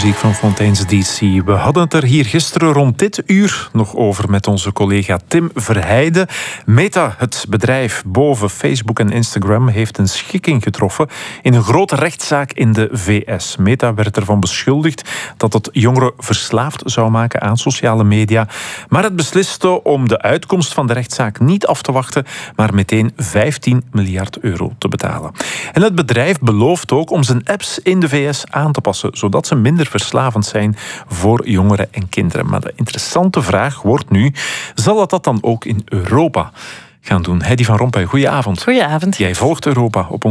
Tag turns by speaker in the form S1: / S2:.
S1: muziek van Fontaine's DC. We hadden het er hier gisteren rond dit uur nog over met onze collega Tim Verheijden. Meta, het bedrijf boven Facebook en Instagram, heeft een schikking getroffen in een grote rechtszaak in de VS. Meta werd ervan beschuldigd dat het jongeren verslaafd zou maken aan sociale media. Maar het besliste om de uitkomst van de rechtszaak niet af te wachten, maar meteen 15 miljard euro te betalen. En het bedrijf belooft ook om zijn apps in de VS aan te passen, zodat ze minder verslavend zijn voor jongeren en kinderen. Maar de interessante vraag wordt nu, zal het dat dan ook in Europa gaan doen? Heidi van Rompuy, goedenavond.
S2: Goedenavond.
S1: Jij volgt Europa op